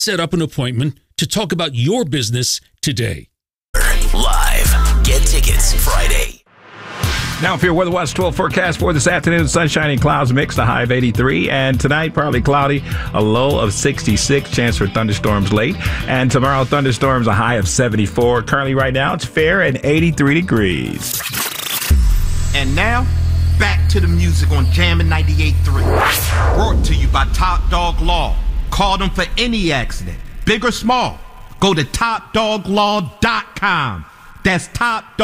Set up an appointment to talk about your business today. Live. Get tickets Friday. Now, for your Weather Watch 12 forecast for this afternoon, sunshine and clouds mixed, a high of 83. And tonight, partly cloudy, a low of 66. Chance for thunderstorms late. And tomorrow, thunderstorms, a high of 74. Currently, right now, it's fair and 83 degrees. And now, back to the music on Jammin' 98.3. Brought to you by Top Dog Law. Call them for any accident, big or small. Go to TopDogLaw.com. That's Top Dog.